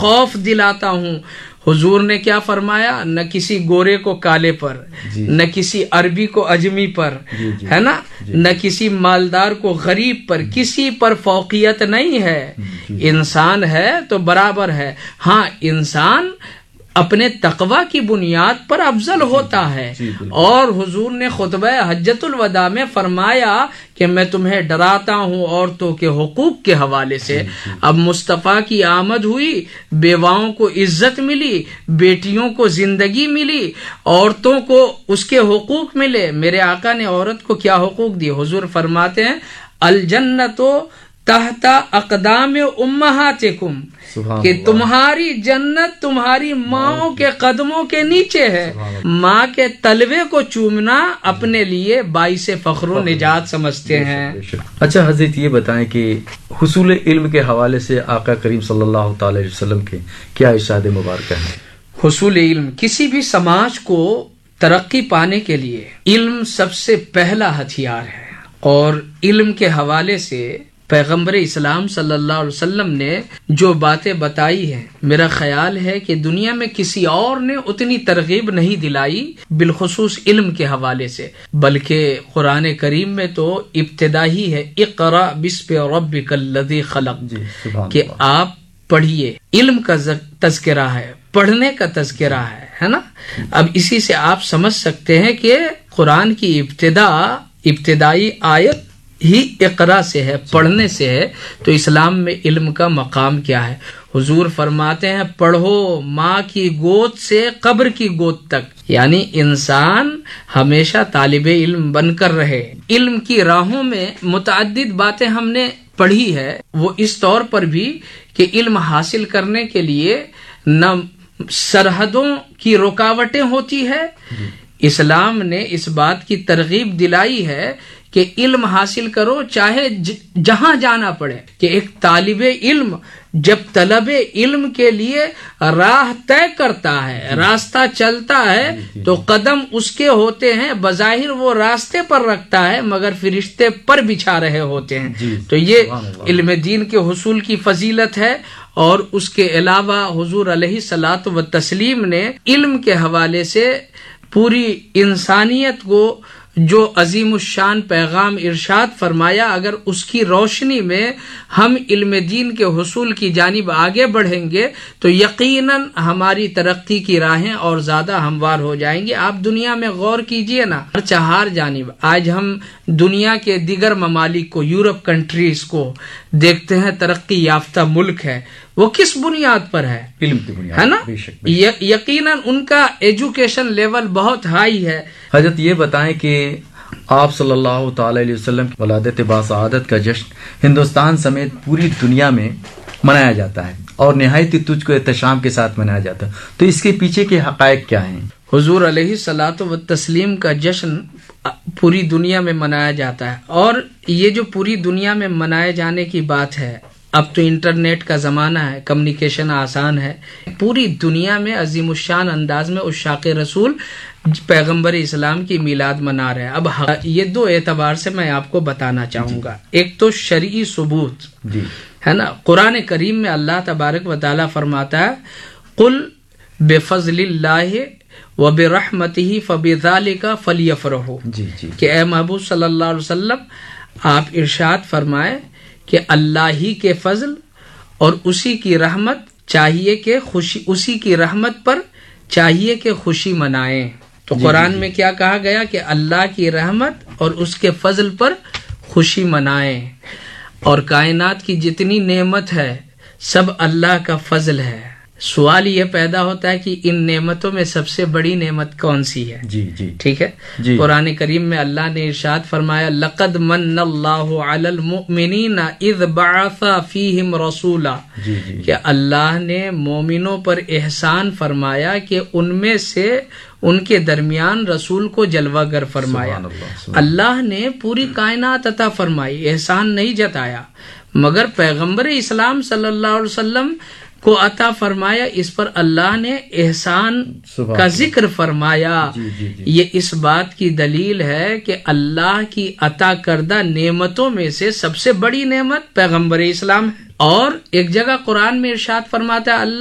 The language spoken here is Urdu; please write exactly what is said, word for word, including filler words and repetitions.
خوف دلاتا ہوں. حضور نے کیا فرمایا؟ نہ کسی گورے کو کالے پر، جی نہ کسی عربی کو اجمی پر، جی جی ہے نا، جی نہ کسی مالدار کو غریب پر، کسی پر فوقیت نہیں ہے. جی انسان ہے تو برابر ہے. ہاں انسان اپنے تقوی کی بنیاد پر افضل ہوتا ہے. جی اور حضور نے خطبہ حجۃ الوداع میں فرمایا کہ میں تمہیں ڈراتا ہوں عورتوں کے حقوق کے حوالے سے. جی اب مصطفیٰ کی آمد ہوئی، بیواؤں کو عزت ملی، بیٹیوں کو زندگی ملی، عورتوں کو اس کے حقوق ملے. میرے آقا نے عورت کو کیا حقوق دیے؟ حضور فرماتے ہیں الجنت تحت اقدام امہاتکم، کہ تمہاری جنت تمہاری ماؤں کے قدموں کے نیچے ہے. ماں کے تلوے کو چومنا اپنے لیے باعث فخر و نجات سمجھتے ہیں. اچھا حضرت یہ بتائیں کہ حصول علم کے حوالے سے آقا کریم صلی اللہ تعالی علیہ وسلم کے کیا ارشاد مبارکہ ہیں؟ حصول علم، کسی بھی سماج کو ترقی پانے کے لیے علم سب سے پہلا ہتھیار ہے. اور علم کے حوالے سے پیغمبر اسلام صلی اللہ علیہ وسلم نے جو باتیں بتائی ہیں، میرا خیال ہے کہ دنیا میں کسی اور نے اتنی ترغیب نہیں دلائی بالخصوص علم کے حوالے سے. بلکہ قرآن کریم میں تو ابتدا ہی ہے اقرأ بسم ربک الذی خلق، جی کہ آپ پڑھیے. علم کا تذکرہ ہے، پڑھنے کا تذکرہ ہے ہے نا. اب اسی سے آپ سمجھ سکتے ہیں کہ قرآن کی ابتدا ابتدائی آیت ہی اقرا سے ہے، پڑھنے سے ہے. تو اسلام میں علم کا مقام کیا ہے؟ حضور فرماتے ہیں پڑھو ماں کی گود سے قبر کی گود تک، یعنی انسان ہمیشہ طالب علم بن کر رہے. علم کی راہوں میں متعدد باتیں ہم نے پڑھی ہے، وہ اس طور پر بھی کہ علم حاصل کرنے کے لیے نہ سرحدوں کی رکاوٹیں ہوتی ہے. اسلام نے اس بات کی ترغیب دلائی ہے کہ علم حاصل کرو چاہے جہاں جانا پڑے. کہ ایک طالب علم جب طلب علم کے لیے راہ طے کرتا ہے، راستہ چلتا ہے، تو قدم اس کے ہوتے ہیں، بظاہر وہ راستے پر رکھتا ہے مگر فرشتے پر بچھا رہے ہوتے ہیں. تو یہ علم دین کے حصول کی فضیلت ہے. اور اس کے علاوہ حضور علیہ الصلاۃ والتسلیم نے علم کے حوالے سے پوری انسانیت کو جو عظیم الشان پیغام ارشاد فرمایا، اگر اس کی روشنی میں ہم علم دین کے حصول کی جانب آگے بڑھیں گے تو یقیناً ہماری ترقی کی راہیں اور زیادہ ہموار ہو جائیں گی. آپ دنیا میں غور کیجئے نا، چہار جانب آج ہم دنیا کے دیگر ممالک کو، یورپ کنٹریز کو دیکھتے ہیں، ترقی یافتہ ملک ہے. وہ کس بنیاد پر ہے؟ علم کی بنیاد ہے نا. یقیناً ان کا ایجوکیشن لیول بہت ہائی ہے. حضرت یہ بتائیں کہ آپ صلی اللہ تعالی علیہ وسلم کی ولادت باسعادت کا جشن ہندوستان سمیت پوری دنیا میں منایا جاتا ہے اور نہایت تجھ کو احتشام کے ساتھ منایا جاتا ہے. تو اس کے پیچھے کے حقائق کیا ہیں؟ حضور علیہ الصلاۃ والتسلیم کا جشن پوری دنیا میں منایا جاتا ہے. اور یہ جو پوری دنیا میں منائے جانے کی بات ہے، اب تو انٹرنیٹ کا زمانہ ہے، کمیونیکیشن آسان ہے. پوری دنیا میں عظیم الشان انداز میں عشاق رسول پیغمبر اسلام کی میلاد منا رہے ہیں. اب یہ دو اعتبار سے میں آپ کو بتانا چاہوں گا. ایک تو شرعی ثبوت ہے نا. قرآن کریم میں اللہ تبارک و تعالیٰ فرماتا ہے قل بفضل اللہ وبرحمتہ فبذالک فلیفرحوا، کہ اے محبوب صلی اللہ علیہ وسلم آپ ارشاد فرمائے کہ اللہ ہی کے فضل اور اسی کی رحمت چاہیے کہ خوشی، اسی کی رحمت پر چاہیے کہ خوشی منائیں. تو قرآن میں کیا کہا گیا کہ اللہ کی رحمت اور اس کے فضل پر خوشی منائیں. اور کائنات کی جتنی نعمت ہے سب اللہ کا فضل ہے. سوال یہ پیدا ہوتا ہے کہ ان نعمتوں میں سب سے بڑی نعمت کون سی ہے؟ جی جی ٹھیک ہے. جی. قرآن کریم میں اللہ نے ارشاد فرمایا لقد من اللہ علی المؤمنین اذ بعث فیہم رسولا، جی جی. کہ اللہ نے مومنوں پر احسان فرمایا کہ ان میں سے ان کے درمیان رسول کو جلوہ گر فرمایا. سبحان اللہ, سبحان اللہ نے پوری کائنات عطا فرمائی، احسان نہیں جتایا، مگر پیغمبر اسلام صلی اللہ علیہ وسلم کو عطا فرمایا. اس پر اللہ نے احسان کا ذکر فرمایا. جی جی جی. یہ اس بات کی دلیل ہے کہ اللہ کی عطا کردہ نعمتوں میں سے سب سے بڑی نعمت پیغمبر اسلام ہے. اور ایک جگہ قرآن میں ارشاد فرماتا ہے اللہ